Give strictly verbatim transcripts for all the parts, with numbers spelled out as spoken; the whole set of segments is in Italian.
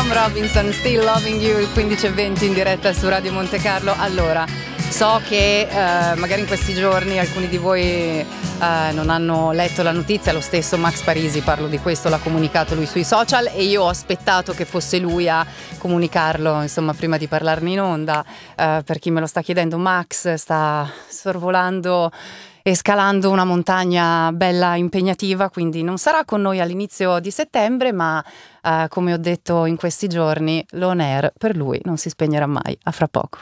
Tom Robinson, Still Loving You, il quindici e venti in diretta su Radio Monte Carlo. Allora, so che eh, magari in questi giorni alcuni di voi eh, non hanno letto la notizia, lo stesso Max Parisi, parlo di questo, l'ha comunicato lui sui social e io ho aspettato che fosse lui a comunicarlo, insomma, prima di parlarne in onda. Eh, per chi me lo sta chiedendo, Max sta sorvolando e scalando una montagna bella impegnativa, quindi non sarà con noi all'inizio di settembre, ma eh, come ho detto in questi giorni, l'on air per lui non si spegnerà mai. A fra poco.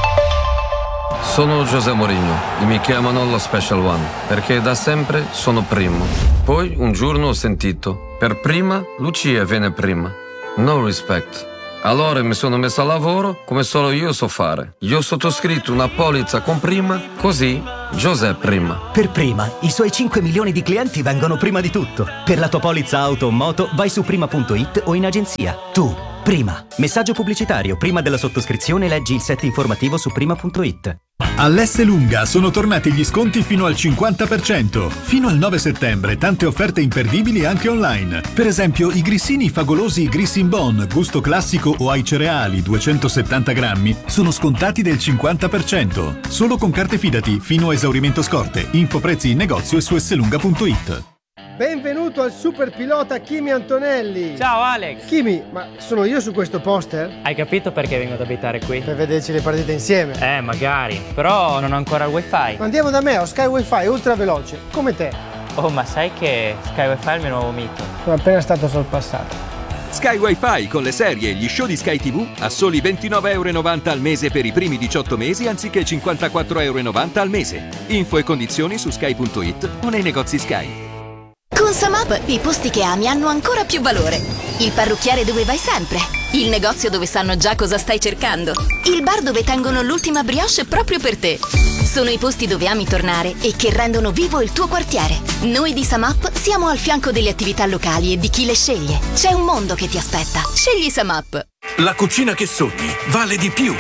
Sono José Mourinho e mi chiamano lo Special One perché da sempre sono primo. Poi un giorno ho sentito: per prima Lucia viene prima. No respect. Allora mi sono messo a lavoro come solo io so fare. Io ho sottoscritto una polizza con Prima, così José Prima. Per Prima, i suoi cinque milioni di clienti vengono prima di tutto. Per la tua polizza auto o moto vai su prima punto it o in agenzia. Tu, Prima. Messaggio pubblicitario. Prima della sottoscrizione leggi il set informativo su prima punto it. All'Esselunga sono tornati gli sconti fino al cinquanta per cento. Fino al nove settembre tante offerte imperdibili anche online. Per esempio i grissini favolosi Grissin Bon, gusto classico o ai cereali duecentosettanta grammi sono scontati del cinquanta per cento. Solo con carte Fidati fino a esaurimento scorte. Info prezzi in negozio e su esselunga punto it. Benvenuto al super pilota Kimi Antonelli. Ciao Alex. Kimi, ma sono io su questo poster? Hai capito perché vengo ad abitare qui? Per vederci le partite insieme. Eh, magari. Però non ho ancora il wifi. Andiamo da me, ho Sky Wi-Fi ultra veloce, come te. Oh, ma sai che Sky Wi-Fi è il mio nuovo mito? Sono appena stato sorpassato. Sky Wi-Fi con le serie e gli show di Sky tivù a soli ventinove e novanta euro al mese per i primi diciotto mesi anziché cinquantaquattro e novanta euro al mese. Info e condizioni su sky punto it o nei negozi Sky. Con Samap i posti che ami hanno ancora più valore. Il parrucchiere dove vai sempre. Il negozio dove sanno già cosa stai cercando. Il bar dove tengono l'ultima brioche proprio per te. Sono i posti dove ami tornare e che rendono vivo il tuo quartiere. Noi di Samap siamo al fianco delle attività locali e di chi le sceglie. C'è un mondo che ti aspetta. Scegli Samap. La cucina che sogni vale di più.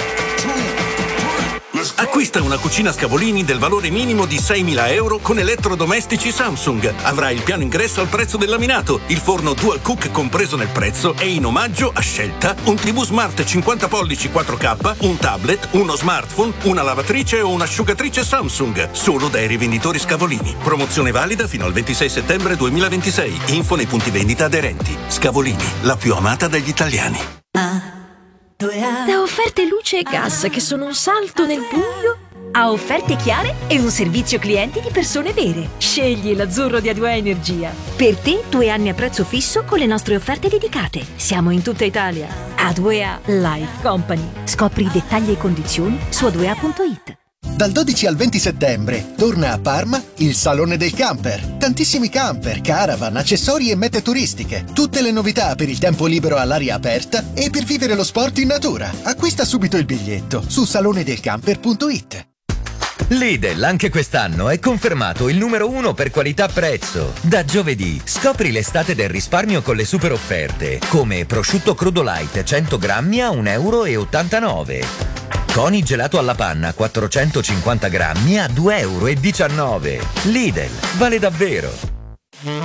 Acquista una cucina Scavolini del valore minimo di seimila euro con elettrodomestici Samsung. Avrai il piano ingresso al prezzo del laminato, il forno Dual Cook compreso nel prezzo e in omaggio a scelta un tivù smart cinquanta pollici quattro K, un tablet, uno smartphone, una lavatrice o un'asciugatrice Samsung. Solo dai rivenditori Scavolini. Promozione valida fino al ventisei settembre duemilaventisei. Info nei punti vendita aderenti. Scavolini, la più amata dagli italiani. Da offerte luce e gas che sono un salto nel buio a offerte chiare e un servizio clienti di persone vere. Scegli l'azzurro di A due A Energia. Per te due anni a prezzo fisso con le nostre offerte dedicate. Siamo in tutta Italia. A due A Life Company. Scopri i dettagli e condizioni su a due a punto it. Dal dodici al venti settembre torna a Parma il Salone del Camper. Tantissimi camper, caravan, accessori e mete turistiche. Tutte le novità per il tempo libero all'aria aperta e per vivere lo sport in natura. Acquista subito il biglietto su salone del camper punto it. Lidl anche quest'anno è confermato il numero uno per qualità-prezzo. Da giovedì scopri l'estate del risparmio con le super offerte, come prosciutto crudo light cento grammi a un euro e ottantanove. Coni gelato alla panna quattrocentocinquanta grammi a due euro e diciannove. Lidl, vale davvero!